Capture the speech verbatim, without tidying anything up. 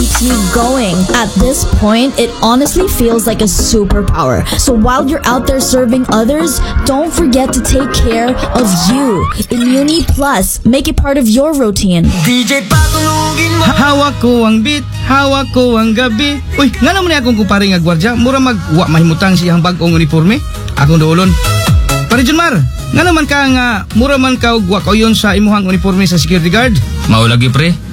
keeps me going. At this point, it honestly feels like a superpower. So while you're out there serving others, don't forget to take care of you. Immuni Plus, make it part of your routine. D J patulugin mo. Hawak ko ang beat, hawak ko ang gabi. Uy, nga naman akong kupari nga gwardya, mura mag-wa mahimutang siyang bagong uniforme. Akong doolon. Pare Junmar, nga naman ka nga mura man ka ugwa ko yon sa imuhang uniforme sa security guard. Mao lagi pre,